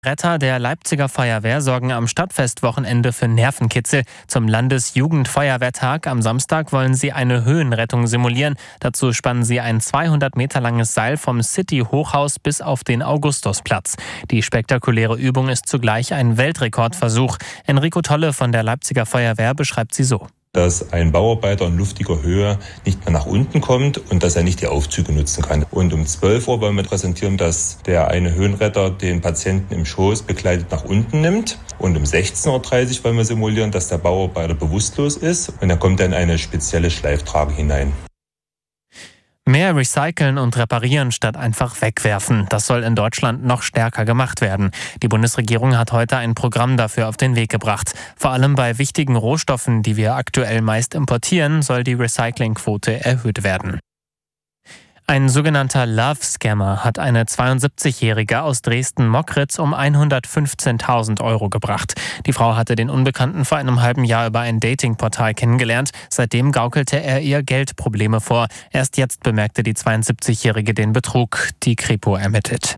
Retter der Leipziger Feuerwehr sorgen am Stadtfestwochenende für Nervenkitzel. Zum Landesjugendfeuerwehrtag am Samstag wollen sie eine Höhenrettung simulieren. Dazu spannen sie ein 200 Meter langes Seil vom City-Hochhaus bis auf den Augustusplatz. Die spektakuläre Übung ist zugleich ein Weltrekordversuch. Enrico Tolle von der Leipziger Feuerwehr beschreibt sie so: Dass ein Bauarbeiter in luftiger Höhe nicht mehr nach unten kommt und dass er nicht die Aufzüge nutzen kann. Und um 12 Uhr wollen wir präsentieren, dass der eine Höhenretter den Patienten im Schoß begleitet nach unten nimmt. Und um 16.30 Uhr wollen wir simulieren, dass der Bauarbeiter bewusstlos ist und er kommt dann in eine spezielle Schleiftrage hinein. Mehr recyceln und reparieren statt einfach wegwerfen. Das soll in Deutschland noch stärker gemacht werden. Die Bundesregierung hat heute ein Programm dafür auf den Weg gebracht. Vor allem bei wichtigen Rohstoffen, die wir aktuell meist importieren, soll die Recyclingquote erhöht werden. Ein sogenannter Love-Scammer hat eine 72-Jährige aus Dresden-Mockritz um 115.000 € gebracht. Die Frau hatte den Unbekannten vor einem halben Jahr über ein Datingportal kennengelernt. Seitdem gaukelte er ihr Geldprobleme vor. Erst jetzt bemerkte die 72-Jährige den Betrug. Die Kripo ermittelt.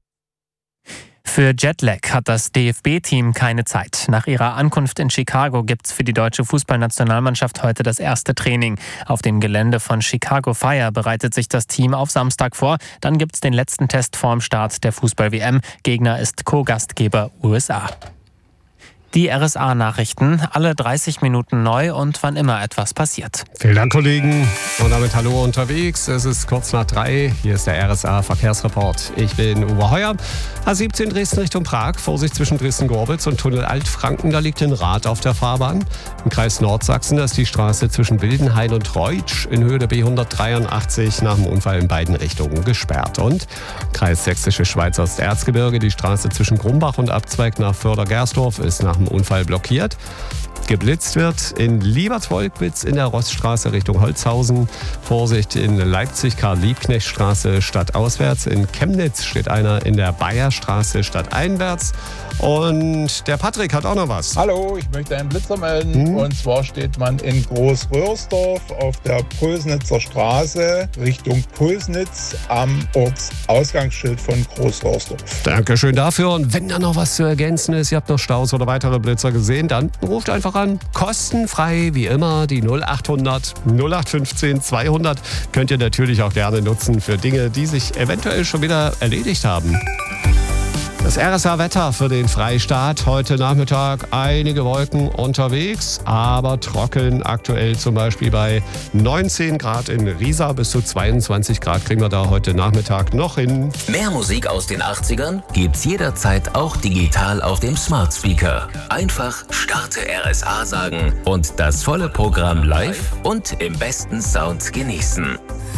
Für Jetlag hat das DFB-Team keine Zeit. Nach ihrer Ankunft in Chicago gibt's für die deutsche Fußballnationalmannschaft heute das erste Training. Auf dem Gelände von Chicago Fire bereitet sich das Team auf Samstag vor. Dann gibt's den letzten Test vorm Start der Fußball-WM. Gegner ist Co-Gastgeber USA. Die RSA-Nachrichten, alle 30 Minuten neu und wann immer etwas passiert. Vielen Dank, Kollegen. Und damit hallo unterwegs. Es ist kurz nach 3. Hier ist der RSA-Verkehrsreport. Ich bin Uwe Heuer. A17 Dresden Richtung Prag. Vorsicht zwischen Dresden-Gorbitz und Tunnel Altfranken. Da liegt ein Rad auf der Fahrbahn. Im Kreis Nordsachsen, da ist die Straße zwischen Wildenhain und Reutsch in Höhe der B183 nach dem Unfall in beiden Richtungen gesperrt. Und Kreis Sächsische Schweiz Osterzgebirge. Die Straße zwischen Grumbach und Abzweig nach Förder-Gersdorf ist nach dem Unfall blockiert. Geblitzt wird in Liebertswolkwitz in der Rossstraße Richtung Holzhausen. Vorsicht in Leipzig, Karl-Liebknecht-Straße stadtauswärts. In Chemnitz steht einer in der Bayerstraße stadteinwärts. Und der Patrick hat auch noch was. Hallo, ich möchte einen Blitzer melden. Und zwar steht man in Großröhrsdorf auf der Pulsnitzer Straße Richtung Pulsnitz am Ortsausgangsschild von Großröhrsdorf. Dankeschön dafür. Und wenn da noch was zu ergänzen ist, ihr habt noch Staus oder weitere Blitzer gesehen, dann ruft einfach an. Kostenfrei, wie immer, die 0800 0815 200 könnt ihr natürlich auch gerne nutzen für Dinge, die sich eventuell schon wieder erledigt haben. Das RSA-Wetter für den Freistaat. Heute Nachmittag einige Wolken unterwegs, aber trocken. Aktuell zum Beispiel bei 19 Grad in Riesa. Bis zu 22 Grad kriegen wir da heute Nachmittag noch hin. Mehr Musik aus den 80ern gibt's jederzeit auch digital auf dem Smart Speaker. Einfach Starte RSA sagen und das volle Programm live und im besten Sound genießen.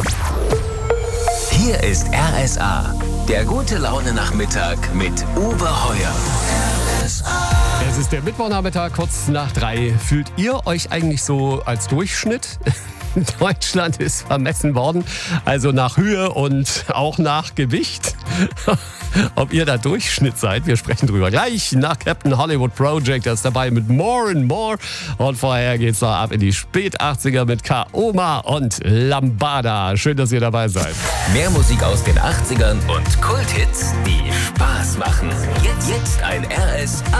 Hier ist RSA. Der gute Laune-Nachmittag mit Uwe Heuer. Es ist der Mittwochnachmittag, kurz nach 3. Fühlt ihr euch eigentlich so als Durchschnitt? Deutschland ist vermessen worden, also nach Höhe und auch nach Gewicht. Ob ihr da Durchschnitt seid, wir sprechen drüber gleich nach Captain Hollywood Project, das ist dabei mit More and More. Und vorher geht's noch ab in die Spät-80er mit Kaoma und Lambada. Schön, dass ihr dabei seid. Mehr Musik aus den 80ern und Kulthits, die Spaß machen. Jetzt ein RSA.